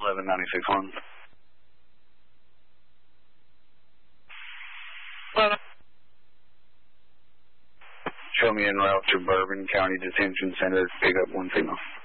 1196-1. Show me en route to Bourbon County Detention Center, pick up 1 female.